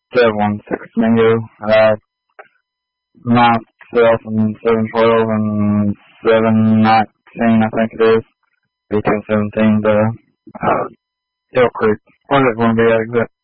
716 Mingo, myself and 712 and 719, I think it is. B217 to Hill Creek. Where's it going to be at exactly?